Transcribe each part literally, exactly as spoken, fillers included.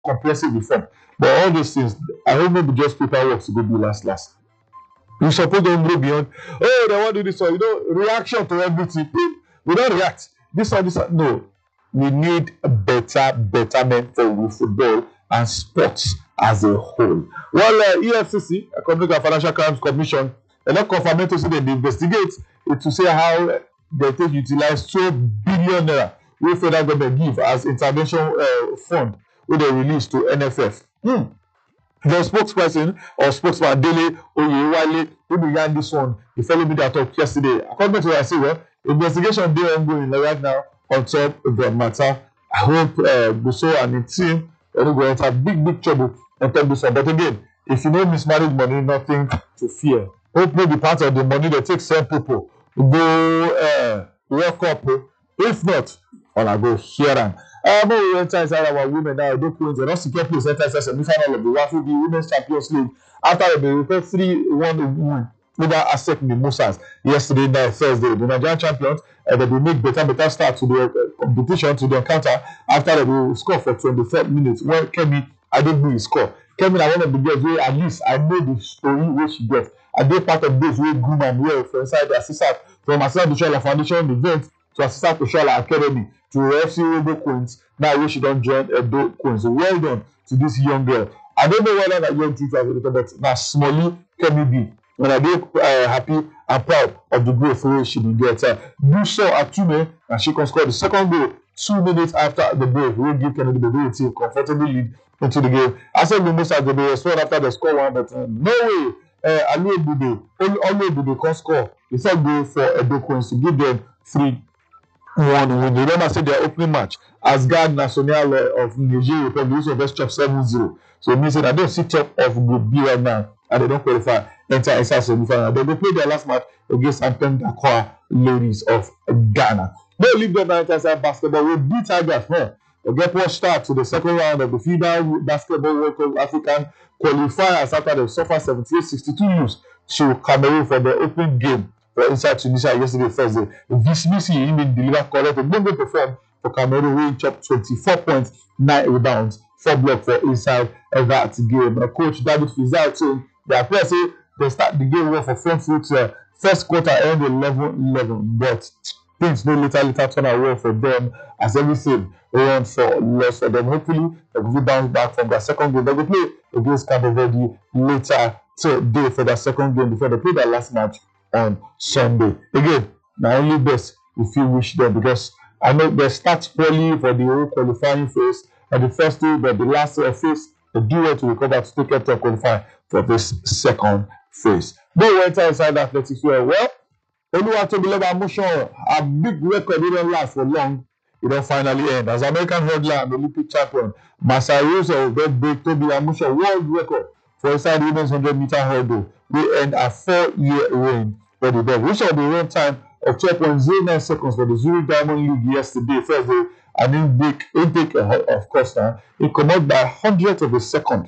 comprehensive reform. But all those things, I hope maybe just paperwork to go do last last. You suppose don't go beyond, oh, they want to do this one, you know, reaction to everything. We don't react. This one, this one. No. We need a better betterment for football and sports as a whole. Well, uh, E F C C, Economic and Financial Crimes Commission, they not confirm to say they investigate it to say how they take utilize two billion naira wey federal government give as intervention uh, fund wey they release to N F F. Hmm. The spokesperson or spokesman Dele Oyewale who began this one, he followed me that talk yesterday. According to what I say, well, investigation dey ongoing right now on top of the matter. I hope uh, Buso and the team are going to enter big, big trouble on top of this one. But again, if you know mismanage money, nothing to fear. Hope maybe part of the money they take some people go uh, work up. If not, all I go here and uh, we enter inside our women now. They don't they don't secure place enter inside semi-final of the WAFU Women's Champions League after they report three one win over ASEC Mimosas yesterday night, Thursday. The Nigerian champions uh, they will make better, better start to the uh, competition, to the encounter after they will score for twenty-third minutes when Kemi Adegbuyi score. Kemi na one of the girls where at least I know the story where she gets. I did part of those where groom and well for inside the assistant from Asisat Oshoala Foundation event to Asisat Oshoala Academy to F C Edo Queens. Now where she don't join Edo Queens. So well done to this young girl. I don't know whether that young teacher has but now Smally Kemi B. When I be uh, happy and proud of the growth where she did get. Uh, Buso Atume and she can score the second goal two minutes after the break. We will give Kennedy the ability comfortably lead into the game. I said we must have the respond after the score one, but uh, no way. Uh, Ali Ebude, only Ebude can score. The third goal for Edo Queens to give them three one win. Remember, said their opening match Asgard National of Nigeria, the use of best chop seven zero. So it means that I don't see top of Group B right now, and they don't qualify enter inside semi-final. They will play their last match against Anthem Dakwa Ladies of Ghana. They leave them now inside basketball. We beat Tigers. No. They get one start to the second round of the FIBA Basketball World Cup African qualifiers after they suffered seventy-eight sixty-two lose to Cameroon for the opening game for inside Tunisia yesterday Thursday. Vismisi even delivered correct a good perform for Cameroon, winning chopped twenty-four point nine rebounds, four blocks for inside that game. Now, Coach David Fizal saying the players say they start the game well for front foot. Uh, first quarter end eleven eleven, but things no later later turn around for them as everything run for loss for them. Hopefully, they will bounce back from their second game. They will play against Cabo Verde later today for their second game before they play their last match on Sunday. Again, now only best if you wish them because I know they start poorly for the whole qualifying phase. And the first day, but the last uh, phase, they do well to recover to take it to qualify for this second phase. They went inside the athletics well. Well, Oluwatobiloba Amusan, a big record didn't last for long. It don't finally end. As American hurdler and Olympic champion, Masayoso will break Tobi Amusan world record for inside women's one hundred meter hurdle. We end a four-year reign for the dog. We saw the run time of twelve point zero nine seconds for the Zurich Diamond League yesterday, Thursday, and intake, intake of course now, it come out by hundredths of a second.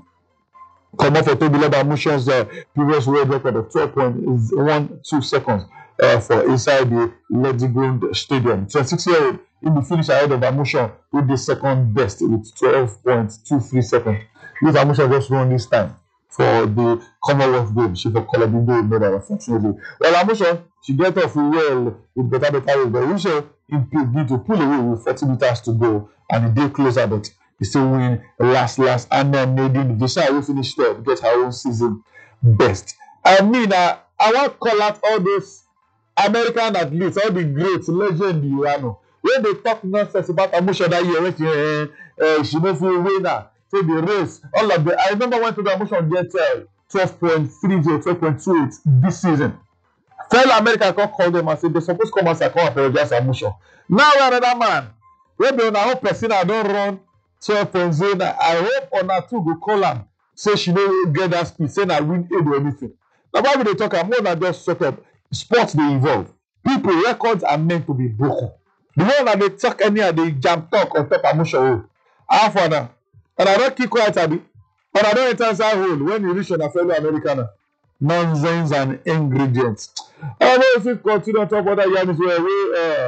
Come out for Tobiloba Amusan's uh, previous world record of twelve point one two seconds uh, for inside the Ledgergrund Stadium. twenty-six-year-old in the finish ahead of Amusan with the second best with twelve point two three seconds. This Amusan just won this time for the Commonwealth Games. She for Colombia gold medal, unfortunately. Well, Amusan, she get off well with better, better, but also need to pull away with forty meters to go, and the day closer, but he still win last, last, and then Nadine Visa will finish third, get her own season best. I mean, uh, I want to call out all those American athletes, all the great legend, you know, when they talk nonsense about Amusan that year, when she, uh, she no full winner. So the race, all of the, I remember when to the Amusan get uh, twelve point three zero, twelve point two eight this season. Fellow America can call them and say they're supposed to come and say, come apologize to Amusan. Now another man, when they on person I don't run twelve point zero nine, I hope on her two go call am, say she don't get that speed, say I win aid or anything. Now why would they talk about more than just sort of sports they evolve. People, records are meant to be broken. The one that they talk any of they jam talk on top of Amusan. How for now? And I don't keep quiet at it. And I don't enter inside hole when you reach on a fellow American. Nonsense and ingredients. I don't know if you continue to talk about that Yanis where we uh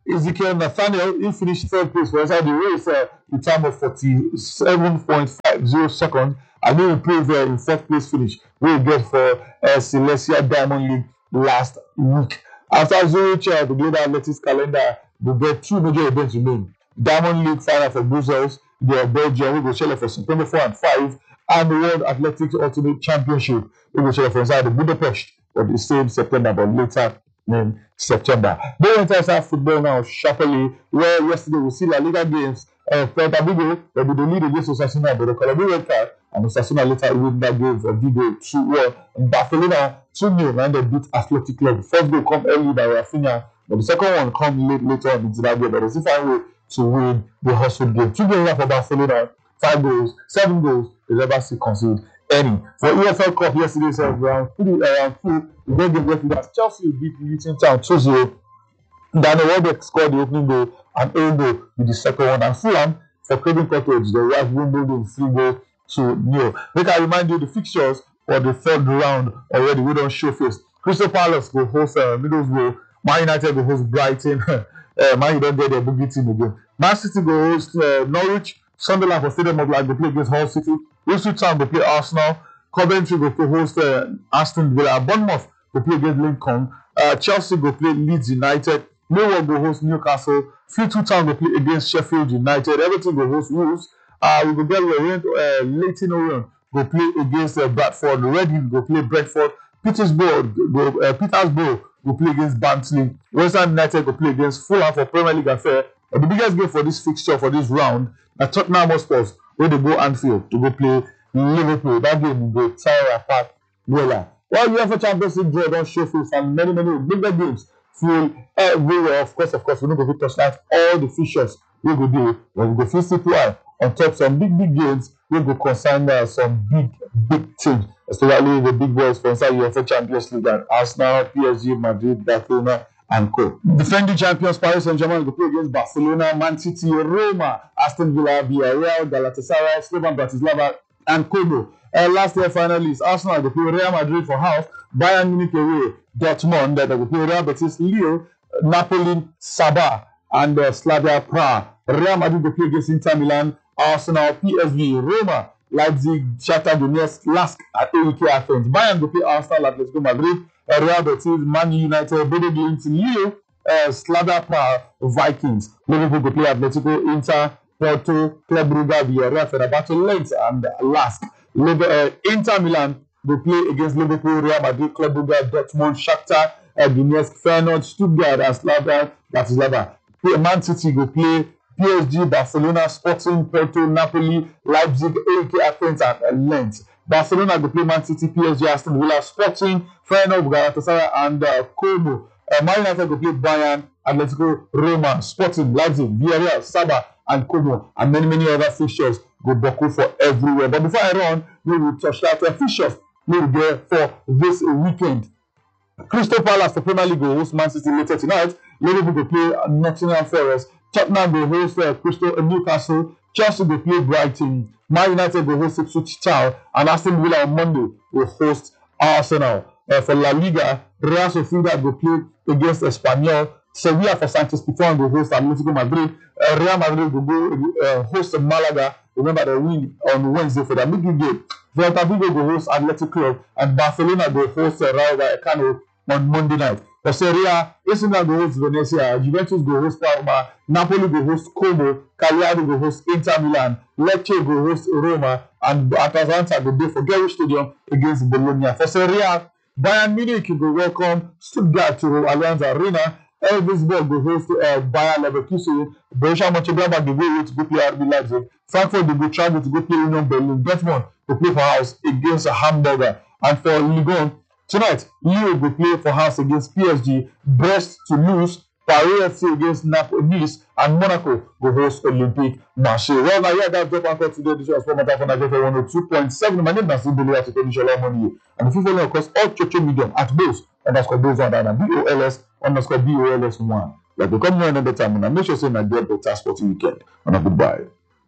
Ezekiel Nathaniel, he finished third place for inside the race uh, with time of forty-seven point five zero seconds. And he improved uh, in fourth place finish. We get for uh, Celestia Diamond League last week. After Zurich, uh, the Global Athletics calendar, we get two major events remain. Diamond League final for Brussels, the Belgium, we go share for September four and five, and the World Athletics Ultimate Championship, we go share for inside the Budapest for the same September, but later in September. They enter inside football now sharply, where yesterday we see La Liga games. Uh, Celta Vigo, they will lead against Osasuna, but the Colombian red card, and Osasuna later win that game for Vigo two one. In Barcelona, two nil, and they beat Athletic Club. The first goal come early by Rafinha, but the second one come late later on into that game. But they find a way to win the Hustle game. Two games for Barcelona, five goals, seven goals, they never see concede any. For E F L Cup yesterday, so around three, around two, the game game yesterday, Chelsea beat Luton Town two zero. Daniel Welbeck scored the opening goal and Endo with the second one. And Fulham, for Craven Cottage, they arrived Wimbledon three goals to nil. Make I remind you the fixtures for the third round already. We don't show face. Crystal Palace will host uh, Middlesbrough. Man United will host Brighton. uh, Man United get their boogie team again. Man City will host uh, Norwich. Sunderland for Stadium of Light will play against Hull City. Ipswich Town will play Arsenal. Coventry will host uh, Aston Villa. Bournemouth will play against Lincoln. Uh, Chelsea will play Leeds United. Millwall will host Newcastle. Fleetwood Town will play against Sheffield United. Everton will host Wolves. Uh, we will get Lorient, uh, Leighton Orient will play against uh, Bradford. Reading will play Brentford. Petersburg, will, uh, Petersburg will play against Barnsley. West Ham United will play against Fulham for Premier League affair. Uh, the biggest game for this fixture for this round are Tottenham Hotspur, where they go Anfield to go play Liverpool. That game will go tear apart Wella. Well, UEFA Champions League draw don't show face and many many bigger games full everywhere. Of course, of course, we're not going to touch that all the features we go do, but we go feel supply on top some big big games. We go concern uh, some big big teams, especially the big boys for inside UEFA Champions League and Arsenal, P S G, Madrid, Barcelona, and co. Defending champions Paris Saint-Germain will play against Barcelona, Man City, Roma, Aston Villa, Villarreal, Galatasaray, Slovan Bratislava, and Como. Uh, last year finalists, Arsenal will play Real Madrid for half, Bayern Munich away, Dortmund, that will play Real Betis, Lille, Napoli, Sabah, and uh, Slavia Prague. Real Madrid will play against Inter Milan, Arsenal, P S V, Roma, Leipzig, Shakhtar Donetsk, Lask at A E K Athens. Bayern will play Arsenal, Atletico Madrid, uh, Real Betis, Man United, Bodo Glimt, Lille, uh, Slavia Prague, Vikings. Liverpool will play Atletico, Inter, Porto, Club Brugge, Villarreal, Fenerbahce, Lens, and uh, Lask. Liver, uh, Inter Milan will play against Liverpool, Real Madrid, Club Brugge, Dortmund, Shakhtar uh, Donetsk, Feyenoord, Stuttgart, and Slavia Bratislava. Man City will play P S G, Barcelona, Sporting, Porto, Napoli, Leipzig, A E K Athens, and uh, Lens. Barcelona will play Man City, P S G, Aston Villa, Sporting, Feyenoord, Galatasaray, and uh, Como. Uh, Man United will play Bayern, Atletico, Roma, Sporting, Leipzig, Villarreal, Sabah, and Como, and many many other fixtures go buckle for everywhere. But before I run, we will touch that uh, fixtures we will get for this weekend. Crystal Palace for Premier League will host Man City later tonight. Liverpool will play Nottingham Forest. Tottenham will host uh, Crystal uh, Newcastle. Chelsea will play Brighton. Man United will host Ipswich Town, and Aston Villa on Monday will host Arsenal. Uh, for La Liga, Real Sociedad will play against Espanyol. Sevilla for Sanchez Pizjuan will host Atletico Madrid. Uh, Real Madrid will go uh, host Malaga. Remember the win on Wednesday for the midweek game. Celta Vigo will host Athletic Club, and Barcelona will host uh, Rayo Vallecano on Monday night. For Serie A, A C Milan will host Venezia, Juventus will host Parma, Napoli will host Como, Cagliari will host Inter Milan, Lecce will host Roma, and Atalanta will be for Gerrard Stadium against Bologna. For Serie A, Bayern Munich will welcome Stuttgart to Allianz Arena. Elversberg will host uh, Bayer Leverkusen. Borussia Mönchengladbach will go to go play R B Leipzig. Frankfurt will go travel to go play Union Berlin. Dortmund will play for house against Hamburger. And for Ligue one, tonight, Lille will play for house against P S G. Brest to lose. Paris F C against Napoli, Nice, and Monaco will host Olympique Marseille. Well, now, yeah, that's the one for today. This was Format for Nigeria one oh two point seven. My name is Nasib at Tony Money. And if you follow across all social media at those underscore those on that and B O L S underscore B O L S one. Like we come here another time and make sure you say my dear better sporting weekend. And a goodbye.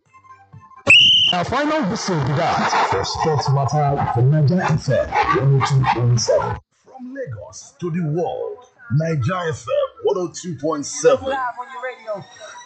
Our final whistle be that for Sports Matter for Nigeria F M one oh two point seven. From Lagos to the world, Nigeria F M one oh two point seven. Live on your radio.